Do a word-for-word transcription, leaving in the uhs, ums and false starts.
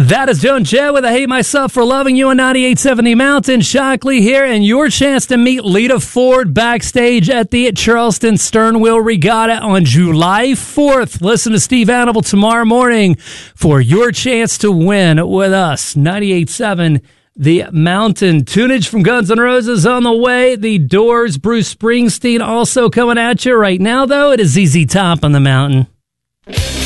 That is Joan Jett with I Hate Myself for Loving You on ninety-eight seventy Mountain. Shockley here, and your chance to meet Lita Ford backstage at the Charleston Sternwheel Regatta on July fourth. Listen to Steve Hannibal tomorrow morning for your chance to win with us. ninety-eight seven The Mountain. Tunage from Guns N' Roses on the way. The Doors, Bruce Springsteen also coming at you right now, though. It is Z Z Top on the Mountain.